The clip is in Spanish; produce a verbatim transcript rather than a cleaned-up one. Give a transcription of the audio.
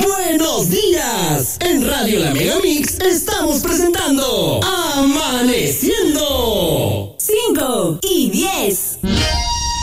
Buenos días. En Radio La Megamix estamos presentando Amaneciendo. cinco y diez.